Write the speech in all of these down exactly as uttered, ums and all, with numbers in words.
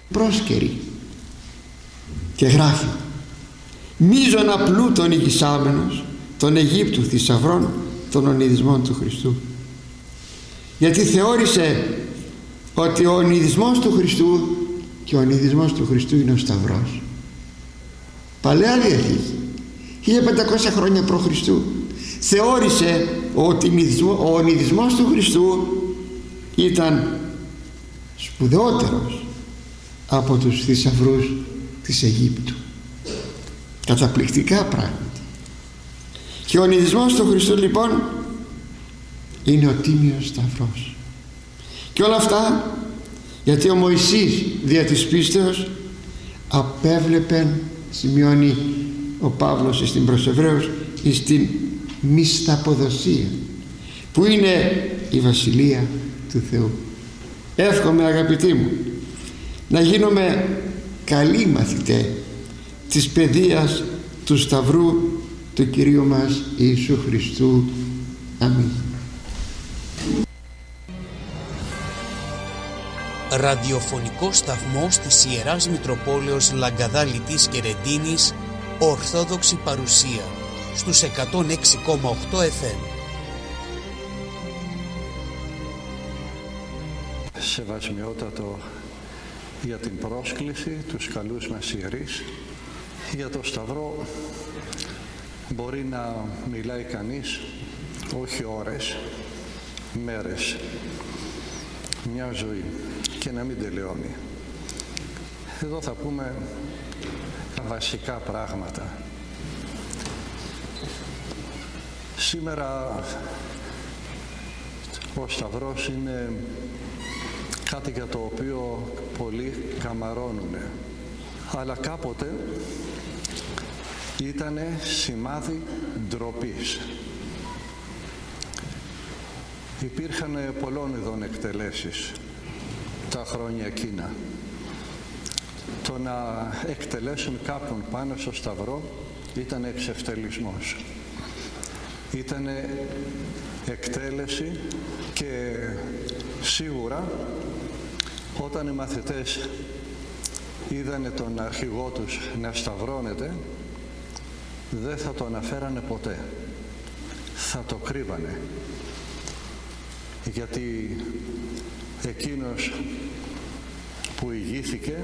πρόσκαιροι. Και γράφει: μείζωνα πλούτον ηγισάμενος των Αιγύπτου θησαυρών των ονειδισμών του Χριστού. Γιατί θεώρησε ότι ο ονειδισμός του Χριστού και ο ονειδισμός του Χριστού είναι ο Σταυρός. Παλαιά Διαθήκη, χίλια πεντακόσια χρόνια π.Χ. θεώρησε ότι ο ονειδισμός του Χριστού ήταν σπουδαιότερος από τους θησαυρούς της Αιγύπτου. Καταπληκτικά πράγματα. Και ο ονειδισμός του Χριστού λοιπόν είναι ο τίμιος Σταυρός. Και όλα αυτά γιατί ο Μωυσής δια της πίστεως απέβλεπεν, σημειώνει ο Παύλος στην προς Εβραίους, στην μισθαποδοσία που είναι η Βασιλεία του Θεού. Εύχομαι, αγαπητοί μου, να γίνουμε καλοί μαθητές της παιδείας του Σταυρού του Κυρίου μας Ιησού Χριστού. Αμήν. Ραδιοφωνικός σταθμός της Ιεράς Μητροπόλεως Λαγκαδά Λιτής και Ρεντίνης, Ορθόδοξη παρουσία στους εκατόν έξι κόμμα οκτώ εφ εμ. Σεβασμιότατο για την πρόσκληση, τους καλούς μας ιερείς. Για το Σταυρό μπορεί να μιλάει κανείς όχι ώρες, μέρες, μια ζωή και να μην τελειώνει. Εδώ θα πούμε τα βασικά πράγματα. Σήμερα ο Σταυρός είναι κάτι για το οποίο πολλοί καμαρώνουν, αλλά κάποτε ήτανε σημάδι ντροπής. Υπήρχαν πολλών ειδών εκτελέσεις τα χρόνια εκείνα. Το να εκτελέσουν κάποιον πάνω στο Σταυρό ήταν εξευτελισμός. Ήταν εκτέλεση και σίγουρα όταν οι μαθητές είδανε τον αρχηγό τους να σταυρώνεται, δεν θα το αναφέρανε ποτέ. Θα το κρύβανε. Γιατί εκείνος που ηγήθηκε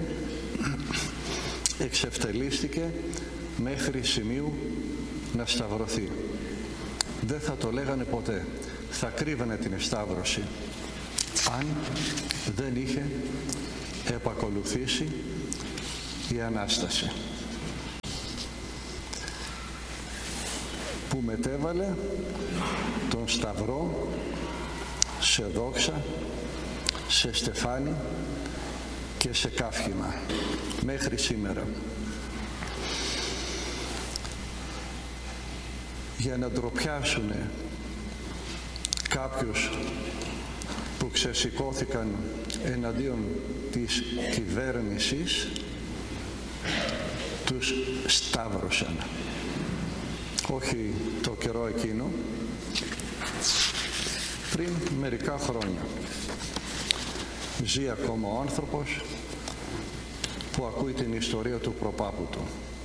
εξευτελίστηκε μέχρι σημείου να σταυρωθεί. Δεν θα το λέγανε ποτέ. Θα κρύβανε την σταύρωση αν δεν είχε επακολουθήσει η Ανάσταση που μετέβαλε τον Σταυρό σε δόξα, σε στεφάνι και σε καύχημα μέχρι σήμερα. Για να ντροπιάσουν κάποιους που ξεσηκώθηκαν εναντίον της κυβέρνησης, τους σταύρωσαν. Όχι το καιρό εκείνο, πριν μερικά χρόνια. Ζει ακόμα ο άνθρωπος που ακούει την ιστορία του προπάπου του.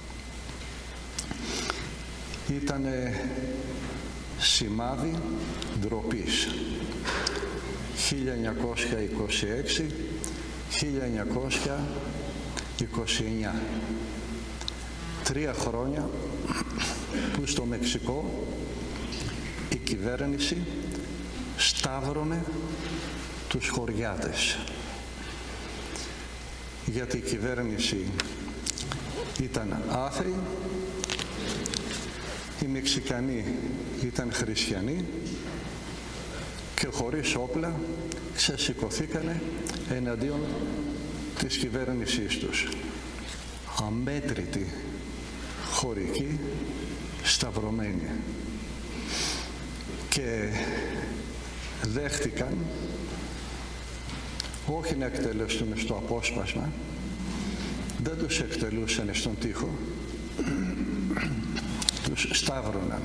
Ήτανε σημάδι ντροπής. χίλια εννιακόσια είκοσι έξι με χίλια εννιακόσια είκοσι εννιά. Τρία χρόνια που στο Μεξικό η κυβέρνηση σταύρωνε τους χωριάτες. Γιατί η κυβέρνηση ήταν άθεη, οι Μεξικανοί ήταν χριστιανοί και χωρίς όπλα ξεσηκωθήκανε εναντίον της κυβέρνησής τους. Αμέτρητοι χωρικοί σταυρωμένοι και δέχτηκαν όχι να εκτελέσουν στο απόσπασμα, δεν τους εκτελούσαν στον τοίχο, τους σταύρωναν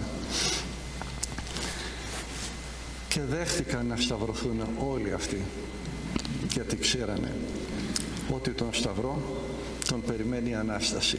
και δέχτηκαν να σταυρωθούν όλοι αυτοί, γιατί ξέρανε ότι τον Σταυρό τον περιμένει η Ανάσταση.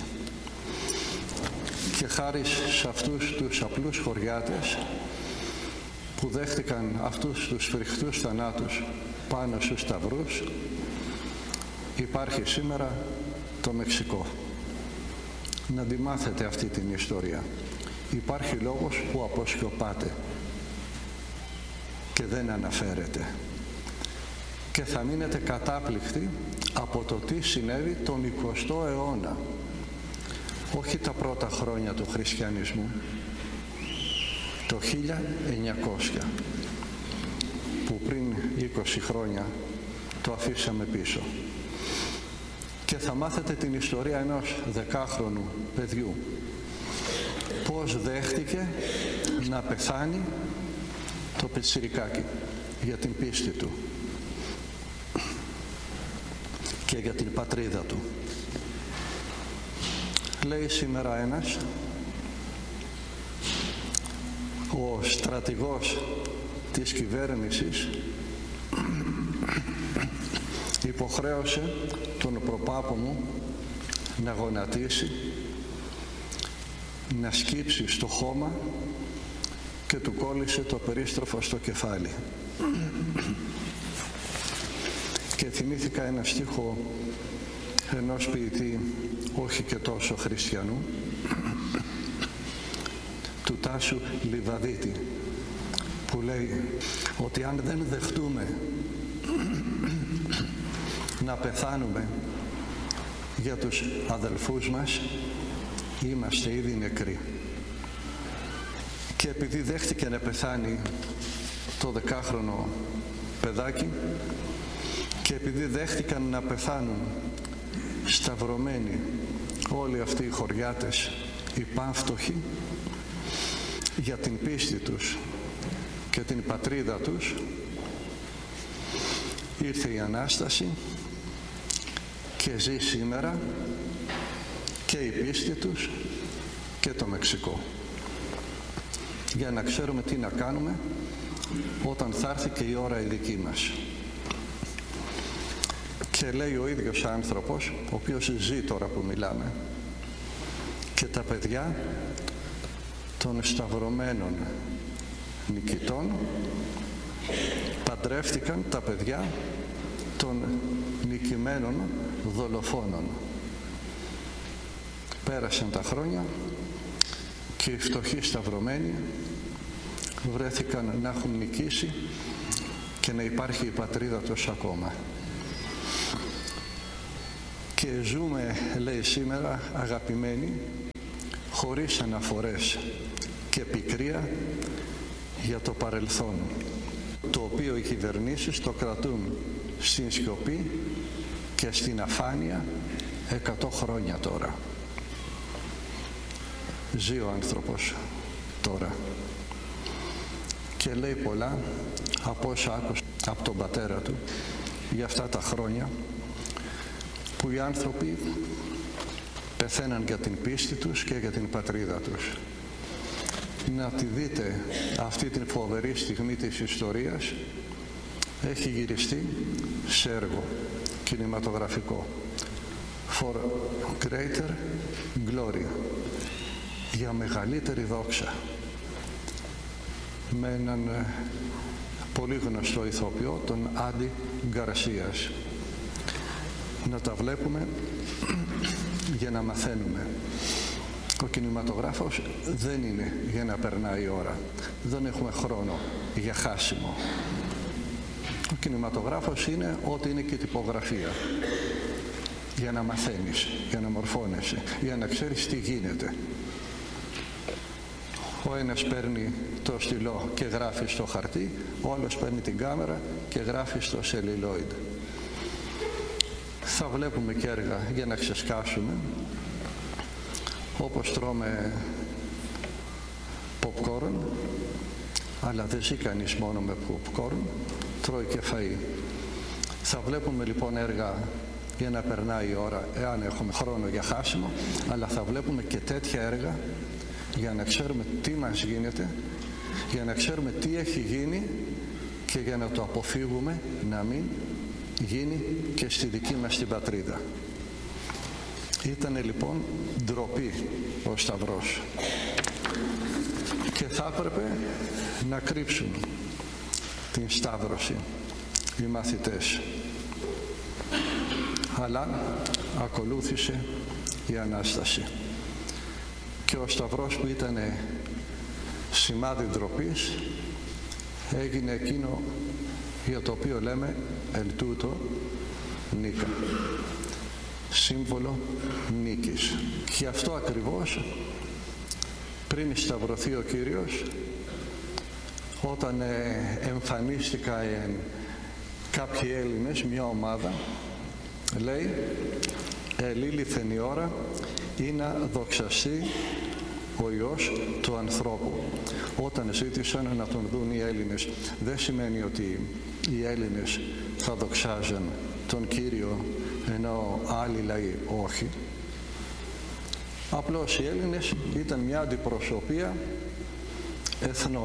Και χάρη σε αυτούς τους απλούς χωριάτες που δέχτηκαν αυτούς τους φρικτούς θανάτους πάνω στους σταυρούς, υπάρχει σήμερα το Μεξικό. Να τη μάθετε αυτή την ιστορία. Υπάρχει λόγος που αποσκοπάται και δεν αναφέρεται. Και θα μείνετε κατάπληκτοι από το τι συνέβη τον εικοστό αιώνα. Όχι τα πρώτα χρόνια του χριστιανισμού, το χίλια εννιακόσια, που πριν είκοσι χρόνια το αφήσαμε πίσω. Και θα μάθετε την ιστορία ενός δεκάχρονου παιδιού, πώς δέχτηκε να πεθάνει το πιτσιρικάκι για την πίστη του και για την πατρίδα του. Λέει σήμερα ένας, ο στρατηγός της κυβέρνησης υποχρέωσε τον προπάπο μου να γονατίσει, να σκύψει στο χώμα και του κόλλησε το περίστροφο στο κεφάλι. Και θυμήθηκα ένα στίχο ενός ποιητή, όχι και τόσο χριστιανού, του Τάσου Λιβαδίτη, που λέει ότι αν δεν δεχτούμε να πεθάνουμε για τους αδελφούς μας, είμαστε ήδη νεκροί. Και επειδή δέχτηκε να πεθάνει το δεκάχρονο παιδάκι και επειδή δέχτηκαν να πεθάνουν σταυρωμένοι όλοι αυτοί οι χωριάτες, οι πανφτωχοί, για την πίστη τους και την πατρίδα τους, ήρθε η Ανάσταση και ζει σήμερα και η πίστη τους και το Μεξικό. Για να ξέρουμε τι να κάνουμε όταν θα έρθει και η ώρα η δική μας. Και λέει ο ίδιος άνθρωπος, ο οποίος ζει τώρα που μιλάμε, και τα παιδιά των σταυρωμένων νικητών παντρεύτηκαν τα παιδιά των νικημένων δολοφόνων. Πέρασαν τα χρόνια και οι φτωχοί σταυρωμένοι βρέθηκαν να έχουν νικήσει και να υπάρχει η πατρίδα τους ακόμα. Και ζούμε, λέει σήμερα, αγαπημένοι, χωρίς αναφορές και πικρία για το παρελθόν, το οποίο οι κυβερνήσεις το κρατούν στην σιωπή και στην αφάνεια εκατό χρόνια τώρα. Ζει ο άνθρωπος τώρα και λέει πολλά από όσα άκουσε από τον πατέρα του για αυτά τα χρόνια που οι άνθρωποι πεθαίναν για την πίστη τους και για την πατρίδα τους. Να τη δείτε αυτή την φοβερή στιγμή της ιστορίας. Έχει γυριστεί σε έργο κινηματογραφικό. For greater glory. Για μεγαλύτερη δόξα. Με έναν πολύ γνωστό ηθοποιό, τον Άντι Γκαρσίας. Να τα βλέπουμε για να μαθαίνουμε. Ο κινηματογράφος δεν είναι για να περνάει η ώρα. Δεν έχουμε χρόνο για χάσιμο. Ο κινηματογράφος είναι ό,τι είναι και τυπογραφία. Για να μαθαίνεις, για να μορφώνεσαι, για να ξέρεις τι γίνεται. Ο ένας παίρνει το στυλό και γράφει στο χαρτί, ο άλλος παίρνει την κάμερα και γράφει στο celluloid. Θα βλέπουμε και έργα για να ξεσκάσουμε, όπως τρώμε popcorn, αλλά δεν ζει κανείς μόνο με popcorn, τρώει και φαΐ. Θα βλέπουμε λοιπόν έργα για να περνάει η ώρα, εάν έχουμε χρόνο για χάσιμο, αλλά θα βλέπουμε και τέτοια έργα για να ξέρουμε τι μας γίνεται, για να ξέρουμε τι έχει γίνει και για να το αποφύγουμε να μην γίνει και στη δική μας την πατρίδα. Ήτανε λοιπόν ντροπή ο Σταυρός και θα έπρεπε να κρύψουν την Σταύρωση οι μαθητές. Αλλά ακολούθησε η Ανάσταση και ο Σταυρός που ήταν σημάδι ντροπής έγινε εκείνο για το οποίο λέμε εν τούτο νίκα, σύμβολο νίκης. Και αυτό ακριβώς πριν σταυρωθεί ο Κύριος, όταν εμφανίστηκαν κάποιοι Έλληνες, μια ομάδα, λέει ελήλυθεν η ώρα ή να δοξαστεί ο Υιός του ανθρώπου. Όταν ζήτησαν να τον δουν οι Έλληνες, δεν σημαίνει ότι οι Έλληνες θα δοξάζαν τον Κύριο ενώ άλλοι λαοί όχι. Απλώς οι Έλληνες ήταν μια αντιπροσωπεία εθνών,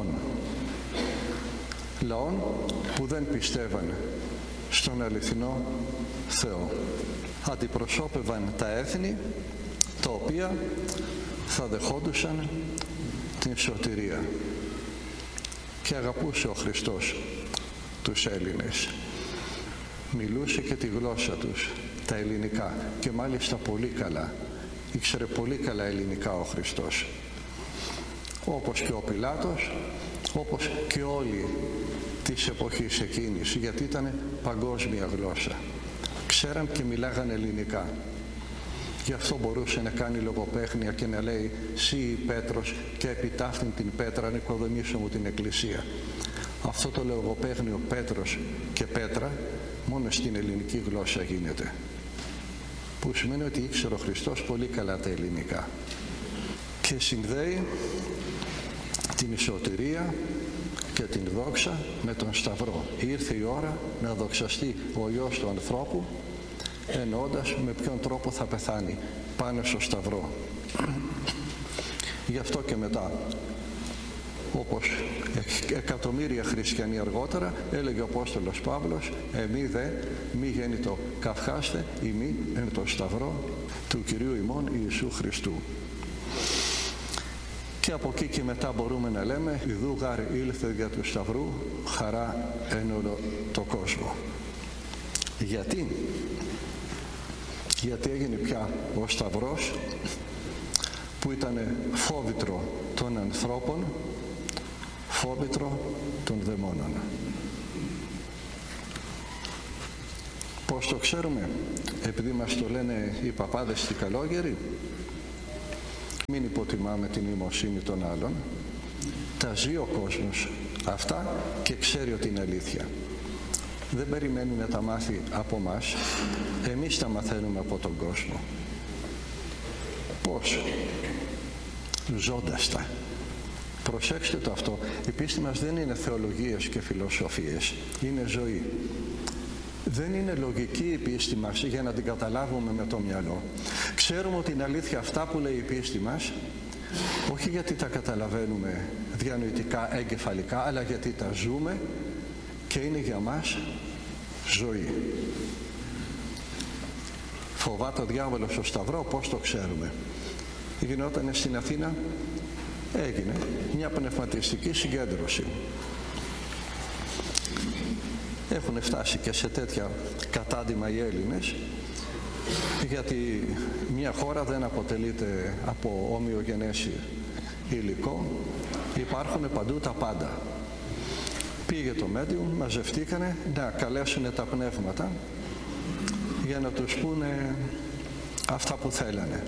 λαών που δεν πιστεύαν στον αληθινό Θεό. Αντιπροσώπευαν τα έθνη τα οποία θα δεχόντουσαν την σωτηρία. Και αγαπούσε ο Χριστός τους Έλληνες. Μιλούσε και τη γλώσσα τους, τα ελληνικά, και μάλιστα πολύ καλά. Ήξερε πολύ καλά ελληνικά ο Χριστός. Όπως και ο Πιλάτος, όπως και όλοι της εποχής εκείνης, γιατί ήταν παγκόσμια γλώσσα. Ξέραν και μιλάγαν ελληνικά. Γι' αυτό μπορούσε να κάνει λογοπαίχνια και να λέει «Σύ Πέτρος και επί ταύτην την πέτρα να οικοδομήσω μου την εκκλησία». Αυτό το λογοπαίχνιο Πέτρος και Πέτρα μόνο στην ελληνική γλώσσα γίνεται. Που σημαίνει ότι ήξερε ο Χριστός πολύ καλά τα ελληνικά. Και συνδέει την σωτηρία και την δόξα με τον Σταυρό. Ήρθε η ώρα να δοξαστεί ο Υιός του ανθρώπου, εννοώντας με ποιον τρόπο θα πεθάνει πάνω στο Σταυρό. Γι' αυτό και μετά, όπως εκατομμύρια χριστιανοί αργότερα, έλεγε ο Απόστολος Παύλος «Εμεί δε μη γέννητο καυχάστε ημί εν το Σταυρό του Κυρίου ημών Ιησού Χριστού». Και από εκεί και μετά μπορούμε να λέμε «Ιδού γάρ ήλθε για του Σταυρού χαρά εν όλο το κόσμο». Γιατί? Γιατί έγινε πια ο Σταυρός που ήταν φόβητρο των ανθρώπων, φόβητρο των δαιμόνων. Πώς το ξέρουμε? Επειδή μας το λένε οι παπάδες οι καλόγεροι. Μην υποτιμάμε την νοημοσύνη των άλλων. Τα ζει ο κόσμος αυτά και ξέρει ότι είναι αλήθεια. Δεν περιμένει να τα μάθει από μας. Εμείς τα μαθαίνουμε από τον κόσμο. Πώς? Ζώντας τα. Προσέξτε το αυτό. Η πίστη μας δεν είναι θεολογίες και φιλοσοφίες. Είναι ζωή. Δεν είναι λογική η πίστη μας για να την καταλάβουμε με το μυαλό. Ξέρουμε ότι είναι αλήθεια αυτά που λέει η πίστη μας, όχι γιατί τα καταλαβαίνουμε διανοητικά, εγκεφαλικά, αλλά γιατί τα ζούμε και είναι για μας ζωή. Φοβάται ο διάβολος στο Σταυρό, πώς το ξέρουμε? Γινόταν στην Αθήνα, έγινε μια πνευματιστική συγκέντρωση. Έχουν φτάσει και σε τέτοια κατάντημα οι Έλληνες, γιατί μια χώρα δεν αποτελείται από ομοιογενές υλικό, υπάρχουν παντού τα πάντα. Πήγε το medium, μαζευτήκανε να καλέσουν τα πνεύματα για να τους πούνε αυτά που θέλανε.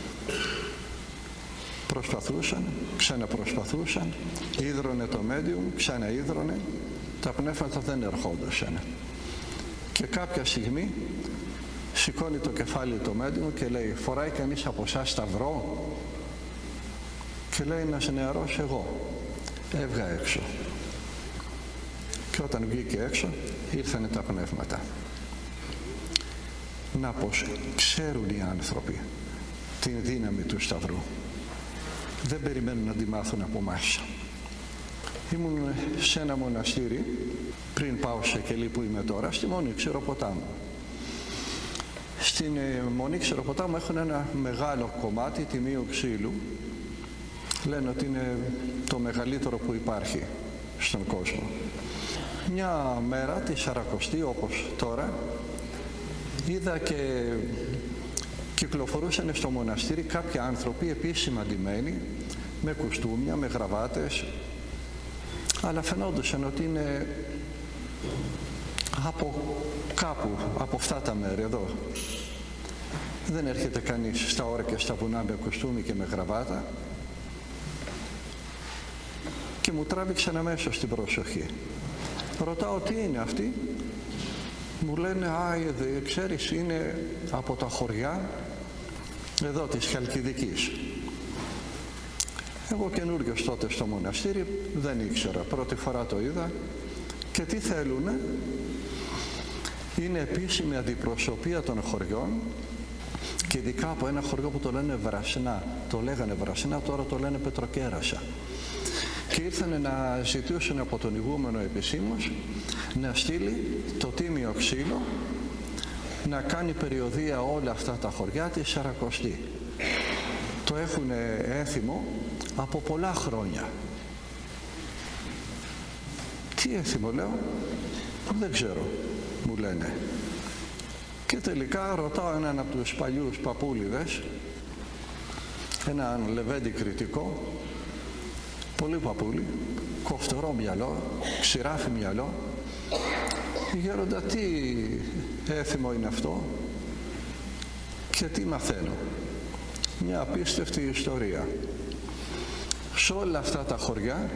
Προσπαθούσαν, ξαναπροσπαθούσαν, ίδρωνε το medium, ξαναίδρωνε, τα πνεύματα δεν ερχόντουσαν. Και κάποια στιγμή σηκώνει το κεφάλι το medium και λέει «Φοράει κανείς από εσάς σταυρό?» Και λέει ένας νεαρός «Εγώ». Έβγα έξω. Και όταν βγήκε έξω ήρθανε τα πνεύματα. Να πως ξέρουν οι άνθρωποι την δύναμη του Σταυρού. Δεν περιμένουν να τη μάθουν από εμάς. Ήμουν σε ένα μοναστήρι, πριν πάω σε Κελί που είμαι τώρα, στη Μονή Ξηροποτάμου. Στην Μονή Ξηροποτάμου έχουν ένα μεγάλο κομμάτι τιμίου ξύλου. Λένε ότι είναι το μεγαλύτερο που υπάρχει στον κόσμο. Μια μέρα, τη Σαρακοστή, όπως τώρα, είδα και κυκλοφορούσαν στο μοναστήρι κάποιοι άνθρωποι επίσημα ντυμένοι, με κουστούμια, με γραβάτες, αλλά φαινόντουσαν ότι είναι από κάπου, από αυτά τα μέρη εδώ. Δεν έρχεται κανείς στα όρια και στα βουνά με κουστούμι και με γραβάτα. Και μου τράβηξαν αμέσως την προσοχή. Ρωτάω τι είναι αυτοί. Μου λένε, α, ξέρεις, είναι από τα χωριά εδώ της Χαλκιδικής. Εγώ καινούριος τότε στο μοναστήρι, δεν ήξερα, πρώτη φορά το είδα. Και τι θέλουνε? Είναι επίσημη αντιπροσωπεία των χωριών και ειδικά από ένα χωριό που το λένε Βρασινά. Το λέγανε Βρασινά, τώρα το λένε Πετροκέρασα. Και ήρθανε να ζητήσουν από τον ηγούμενο επισήμως να στείλει το τίμιο ξύλο να κάνει περιοδεία όλα αυτά τα χωριά τη Σαρακοστή. Το έχουν έθιμο από πολλά χρόνια. Τι έθιμο λέω? Δεν ξέρω, μου λένε. Και τελικά ρωτάω έναν από τους παλιούς παππούλιδες, έναν λεβέντη κριτικό, πολύ παππούλη, κοφτερό μυαλό, ξηράφι μυαλό. Γέροντα, τι έθιμο είναι αυτό και τι μαθαίνω? Μια απίστευτη ιστορία. Σε όλα αυτά τα χωριά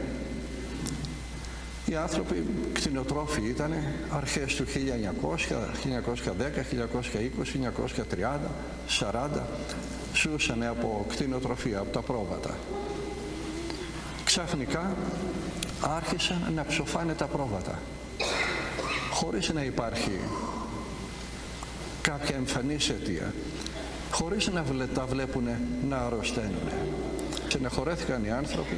οι άνθρωποι κτηνοτρόφοι ήταν αρχές του χίλια εννιακόσια, χίλια εννιακόσια δέκα, χίλια εννιακόσια είκοσι, χίλια εννιακόσια τριάντα, σαράντα, ζούσαν από κτηνοτροφία, από τα πρόβατα. Ξαφνικά άρχισαν να ψοφάνε τα πρόβατα χωρίς να υπάρχει κάποια εμφανής αιτία, χωρίς να βλε, τα βλέπουν να αρρωσταίνουν. Στεναχωρέθηκαν οι άνθρωποι,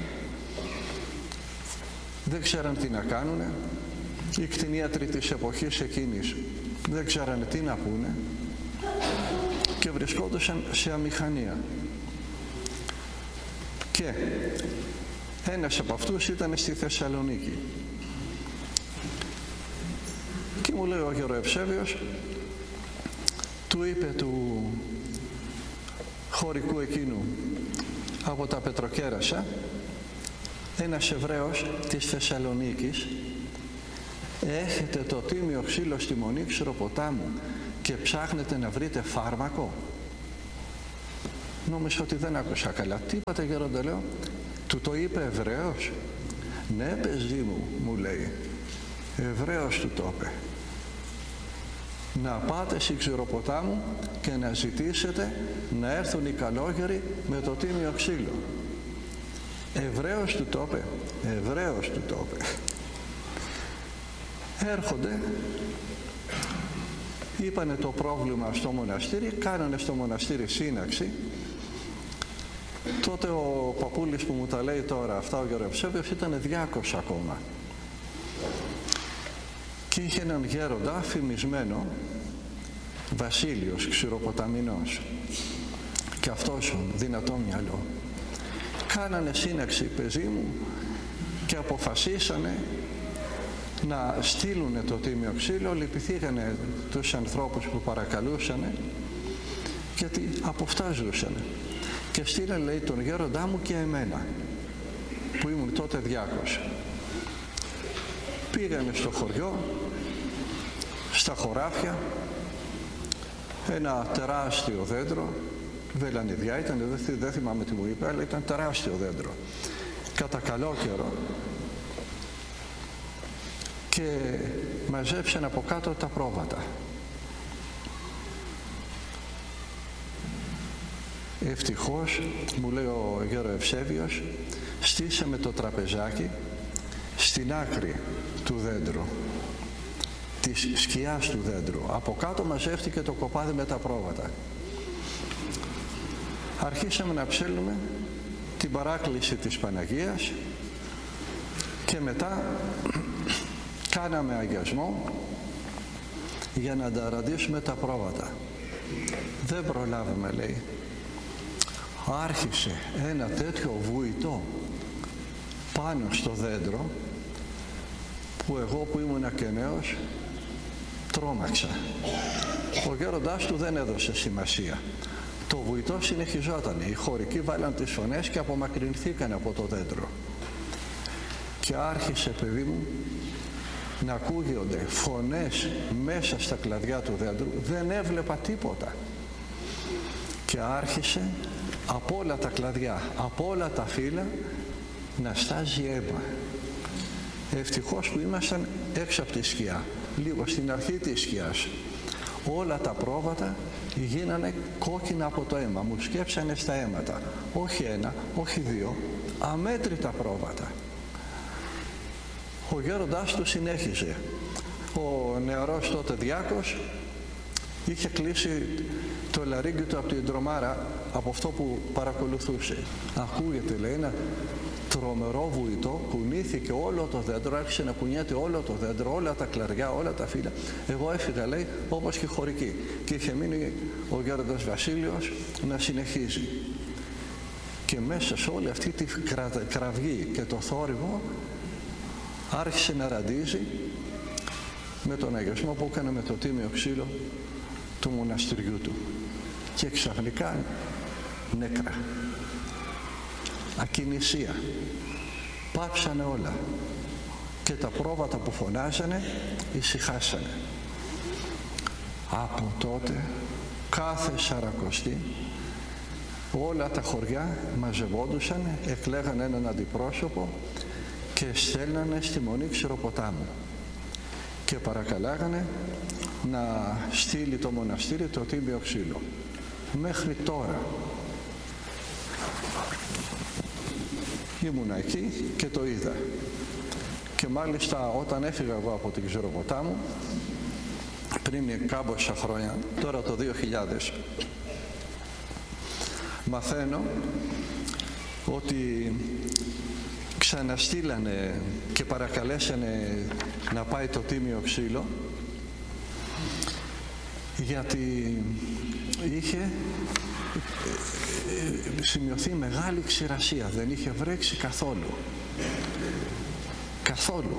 δεν ξέραν τι να κάνουν. Οι κτηνίατροι της εποχής εκείνης δεν ξέραν τι να πούνε και βρισκόντουσαν σε αμηχανία. Και ένας από αυτούς ήταν στη Θεσσαλονίκη. Και μου λέει ο Γεροευσέβιος, του είπε του χωρικού εκείνου από τα Πετροκέρασα, ένας Εβραίος της Θεσσαλονίκης, έχετε το τίμιο ξύλο στη Μονή Ξηροποτάμου και ψάχνετε να βρείτε φάρμακο? Νόμιζα ότι δεν άκουσα καλά. Τι είπατε, γέροντα? Λέω, του το είπε Εβραίος? Ναι, παιδί μου, μου λέει, Εβραίος του το είπε. Να πάτε στη Ξηροποτάμου και να ζητήσετε να έρθουν οι καλόγεροι με το τίμιο ξύλο. Εβραίος του το είπε. Εβραίος του το είπε. Έρχονται, είπανε το πρόβλημα στο μοναστήρι, κάνανε στο μοναστήρι σύναξη. Τότε ο παππούλης που μου τα λέει τώρα αυτά, ο Γεροευσέβιος, ήταν διάκος ακόμα. Και είχε έναν γέροντα φημισμένο, Βασίλειος Ξηροποταμινός, και αυτός δυνατό μυαλό. Κάνανε σύναξη, παιδί μου, και αποφασίσανε να στείλουν το τίμιο ξύλο. Λυπηθήκανε τους ανθρώπους που παρακαλούσανε, γιατί από αυτά ζούσανε. Και στείλανε, λέει, τον γέροντά μου και εμένα, που ήμουν τότε διάκος. Πήγανε στο χωριό, στα χωράφια, ένα τεράστιο δέντρο, βελανιδιά ήταν, δεν, δεν θυμάμαι τι μου είπε, αλλά ήταν τεράστιο δέντρο, κατά καλό καιρό, και μαζέψαν από κάτω τα πρόβατα. Ευτυχώς, μου λέει ο Γεροευσέβιος, στήσαμε το τραπεζάκι στην άκρη του δέντρου, της σκιάς του δέντρου. Από κάτω μαζεύτηκε το κοπάδι με τα πρόβατα. Αρχίσαμε να ψέλνουμε την παράκληση της Παναγίας και Και μετά κάναμε αγιασμό για να ανταραντήσουμε τα πρόβατα. Δεν προλάβαμε, λέει. Άρχισε ένα τέτοιο βουητό πάνω στο δέντρο που εγώ που ήμουν και νέος τρόμαξα. Ο γέροντάς του δεν έδωσε σημασία. Το βουητό συνεχιζόταν. Οι χωρικοί βάλαν τις φωνές και απομακρυνθήκαν από το δέντρο. Και άρχισε, παιδί μου, να ακούγονται φωνές μέσα στα κλαδιά του δέντρου. Δεν έβλεπα τίποτα. Και άρχισε από όλα τα κλαδιά, από όλα τα φύλλα να στάζει αίμα. Ευτυχώς που ήμασταν έξω από τη σκιά, λίγο στην αρχή της σκιάς. Όλα τα πρόβατα γίνανε κόκκινα από το αίμα, μου σκέψανε στα αίματα. Όχι ένα, όχι δύο, αμέτρητα πρόβατα. Ο γέροντάς του συνέχιζε. Ο νεαρός τότε διάκος είχε κλείσει το λαρύγγι του από την τρομάρα, από αυτό που παρακολουθούσε. Ακούγεται, λέει, ένα τρομερό βουητό, κουνήθηκε όλο το δέντρο, άρχισε να κουνιέται όλο το δέντρο, όλα τα κλαριά, όλα τα φύλλα. Εγώ έφυγα, λέει, όπως και χωρική. Και είχε μείνει ο γέροντας Βασίλειος να συνεχίζει. Και μέσα σε όλη αυτή τη κρα... κραυγή και το θόρυβο άρχισε να ραντίζει με τον αγιασμό που έκανε με το τίμιο ξύλο του μοναστηριού του. Και ξαφνικά νέκρα, ακινησία, πάψανε όλα και τα πρόβατα που φωνάζανε ησυχάσανε. Από τότε κάθε Σαρακοστή όλα τα χωριά μαζευόντουσαν, εκλέγανε έναν αντιπρόσωπο και στέλνανε στη Μονή Ξηροποτάμου και παρακαλάγανε να στείλει το μοναστήρι το τίμιο ξύλο. Μέχρι τώρα ήμουνα εκεί και το είδα. Και μάλιστα όταν έφυγα εγώ από την Ξηροποτάμου πριν κάμποσα χρόνια, τώρα το δύο χιλιάδες, μαθαίνω ότι ξαναστήλανε και παρακαλέσανε να πάει το τίμιο ξύλο, γιατί είχε σημειωθεί μεγάλη ξηρασία, δεν είχε βρέξει καθόλου. Καθόλου.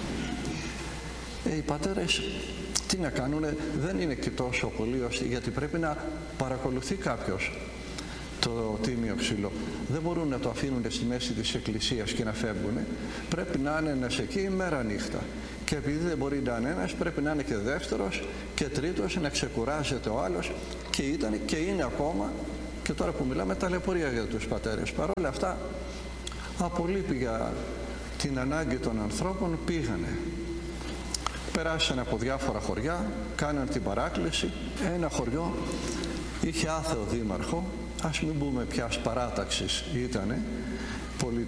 Ε, οι πατέρες τι να κάνουνε, δεν είναι και τόσο πολύ, γιατί πρέπει να παρακολουθεί κάποιος το τίμιο ξύλο. Δεν μπορούν να το αφήνουν στη μέση της εκκλησίας και να φεύγουν. Πρέπει να είναι ένας εκεί ημέρα νύχτα. Και επειδή δεν μπορεί να είναι ένας, πρέπει να είναι και δεύτερος και τρίτος, να ξεκουράζεται ο άλλος. Και ήταν και είναι ακόμα, και τώρα που μιλάμε, ταλαιπωρία για τους πατέρες. Παρ' όλα αυτά, απολύπη για την ανάγκη των ανθρώπων, πήγανε. Περάσανε από διάφορα χωριά, κάναν την παράκληση. Ένα χωριό είχε άθεο δήμαρχο, ας μην πούμε ποιας παράταξης ήτανε,